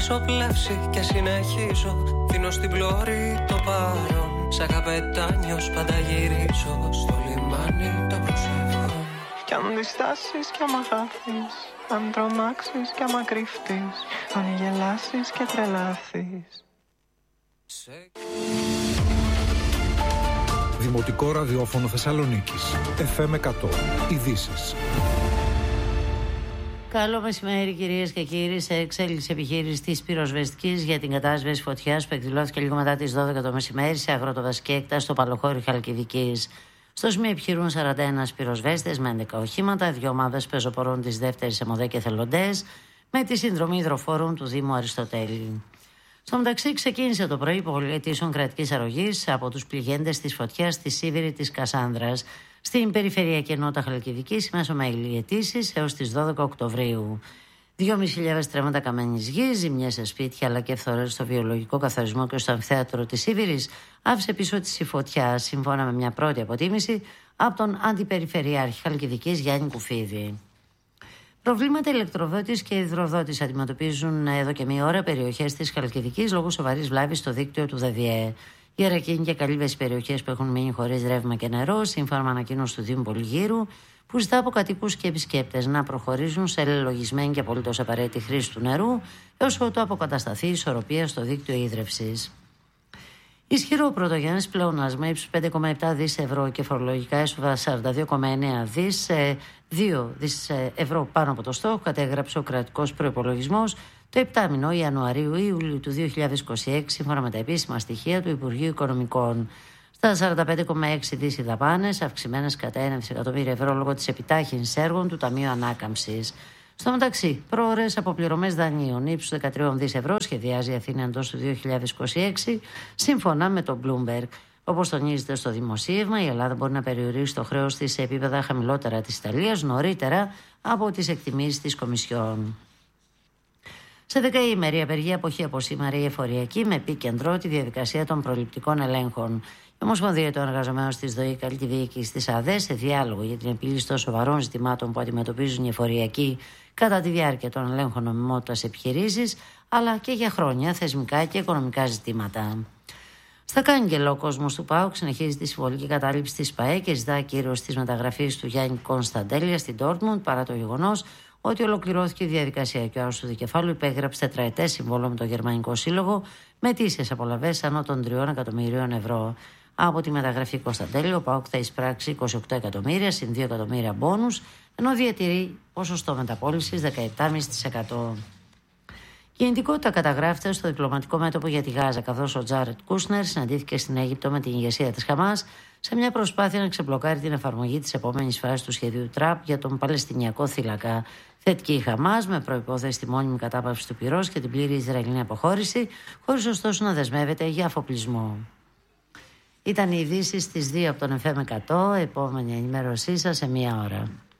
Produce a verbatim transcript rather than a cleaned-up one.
χάσω πλεύση και συνεχίζω. Δίνω στην πλώρη το παρόν. Σαν καπετάνιος πάντα γυρίζω. Στο λιμάνι το προσεύχω. Κι αν διστάσεις κι άμα χάθεις, αν τρομάξεις κι άμα κρυφτείς, αν γελάσεις και τρελάθεις. Δημοτικό ραδιόφωνο Θεσσαλονίκης. εφ εμ εκατό. Ειδήσεις. Καλό μεσημέρι, κυρίες και κύριοι. Σε εξέλιξη επιχείρηση της πυροσβεστικής για την κατάσβεση φωτιάς που εκδηλώθηκε λίγο μετά τις δώδεκα το μεσημέρι σε αγροτοβασική έκταση στο Παλοχώρι Χαλκιδικής. Στο σημείο επιχειρούν σαράντα ένα πυροσβέστες με έντεκα οχήματα, δύο ομάδες πεζοπορών της δεύτερης ΕΜΟΔΕ και εθελοντές, με τη συνδρομή υδροφόρων του Δήμου Αριστοτέλη. Στο μεταξύ, ξεκίνησε το πρωί υποβολή αιτήσεων κρατικής αρρωγής από τους πληγέντες της φωτιάς στη Σίβηρη της Κασάνδρας, στην περιφερειακή ενότητα Χαλκιδικής, μέσω mail αιτήσεις έως τις δώδεκα Οκτωβρίου. δυόμισι χιλιάδες στρέμματα καμένης γης, ζημιές σε σπίτια αλλά και φθορές στο βιολογικό καθαρισμό και στο αμφιθέατρο της Σίβηρης άφησε πίσω της η φωτιά, σύμφωνα με μια πρώτη αποτίμηση από τον Αντιπεριφερειάρχη Χαλκιδικής Γιάννη Κουφίδη. Προβλήματα ηλεκτροδότης και υδροδότης αντιμετωπίζουν εδώ και μία ώρα περιοχές της Χαλκιδικής λόγω σοβαρής βλάβης στο δίκτυο του ΔΔΕ. Η Αρακίνη και Καλύβες, περιοχές που έχουν μείνει χωρίς ρεύμα και νερό, σύμφωνα με ανακοίνωση του Δήμου Πολυγύρου, που ζητά από κατοίκους και επισκέπτες να προχωρήσουν σε λελογισμένη και απολύτως απαραίτητη χρήση του νερού, έως ότου αποκατασταθεί η ισορροπία στο δίκτυο ίδρευσης. Ισχυρό πρωτογενές πλεόνασμα ύψους πέντε κόμμα επτά δις ευρώ και φορολογικά έσοδα σαράντα δύο κόμμα εννέα δις, δύο δις ευρώ πάνω από το στόχο, κατέγραψε ο κρατικός προϋπολογισμός το επτάμηνο Ιανουαρίου-Ιούλιου του δύο χιλιάδες είκοσι έξι, σύμφωνα με τα επίσημα στοιχεία του Υπουργείου Οικονομικών. Στα σαράντα πέντε κόμμα έξι δις οι δαπάνες, αυξημένες κατά ένα δισεκατομμύριο ευρώ λόγω της επιτάχυνσης έργων του Ταμείου Ανάκαμψης. Στο μεταξύ, πρόορες αποπληρωμές δανείων ύψους δεκατρία δις ευρώ σχεδιάζει η Αθήνα εντός του δύο χιλιάδες είκοσι έξι, σύμφωνα με το Bloomberg. Όπως τονίζεται στο δημοσίευμα, η Ελλάδα μπορεί να περιορίσει το χρέος της σε επίπεδα χαμηλότερα της Ιταλίας νωρίτερα από τις εκτιμήσεις της Κομισιόν. Σε δεκαήμερη απεργία αποχή από σήμερα η εφοριακή, με επίκεντρο τη διαδικασία των προληπτικών ελέγχων. Η Ομοσπονδία των Εργαζομένων της ΔΟΗ καλεί τη διοίκηση της ΑΔΕ σε διάλογο για την επίλυση των σοβαρών ζητημάτων που αντιμετωπίζουν οι εφοριακοί κατά τη διάρκεια των ελέγχων νομιμότητας επιχειρήσεις, αλλά και για χρόνια θεσμικά και οικονομικά ζητήματα. Στα Κάγκελα, ο κόσμος του ΠΑΟΚ συνεχίζει τη συμβολική κατάληψη της ΠΑΕ και ζητά ακύρωση της μεταγραφής του Γιάννη Κωνσταντέλια στην Ντόρτμουντ, παρά το γεγονός ότι ολοκληρώθηκε η διαδικασία και ο Άρος του Δικεφάλου υπέγραψε τετραετές συμβόλαιο με το Γερμανικό Σύλλογο με αιτήσιες απολαβές άνω των τριών εκατομμυρίων ευρώ. Από τη μεταγραφή Κωνσταντέλη, ο ΠΑΟΚ θα εισπράξει είκοσι οκτώ εκατομμύρια συν δύο εκατομμύρια μπόνους, ενώ διατηρεί ποσοστό μεταπώλησης δεκαεπτά κόμμα πέντε τοις εκατό. Κινητικότητα καταγράφεται στο διπλωματικό μέτωπο για τη Γάζα, καθώς ο Τζάρετ Κούσνερ συναντήθηκε στην Αίγυπτο με την ηγεσία της Χαμάς σε μια προσπάθεια να ξεμπλοκάρει την εφαρμογή της επόμενης φάσης του σχεδίου Τραμπ για τον Παλαιστινιακό θύλακα. Θετική η Χαμάς, με προϋπόθεση τη μόνιμη κατάπαυση του πυρός και την πλήρη Ισραηλινή αποχώρηση, χωρίς ωστόσο να δεσμεύεται για αφοπλισμό. Ήταν οι ειδήσεις στις δύο από τον εφ εμ εκατό, επόμενη ενημέρωσή σας σε μία ώρα.